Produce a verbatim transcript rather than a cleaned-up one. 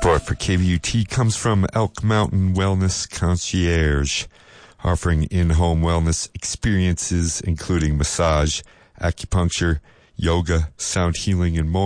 support for K B U T comes from Elk Mountain Wellness Concierge, offering in-home wellness experiences including massage, acupuncture, yoga, sound healing, and more.